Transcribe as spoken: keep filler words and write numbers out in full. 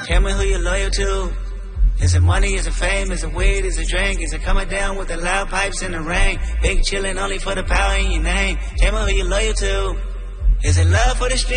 Tell me who you're loyal to. Is it money, is it fame, is it weed, is it drink? Is it coming down with the loud pipes in the rain? Big chillin' only for the power in your name. Tell me who you're loyal to. Is it love for the street?